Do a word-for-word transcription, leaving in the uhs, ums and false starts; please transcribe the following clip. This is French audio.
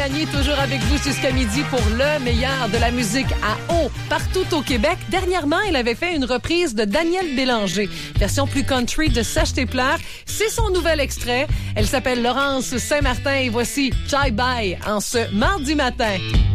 Gagné toujours avec vous jusqu'à midi pour le meilleur de la musique à eau partout au Québec. Dernièrement, il avait fait une reprise de Daniel Bélanger, version plus country de Sache tes pleurs. C'est son nouvel extrait. Elle s'appelle Laurence Saint-Martin et voici Chai Bye en ce mardi matin.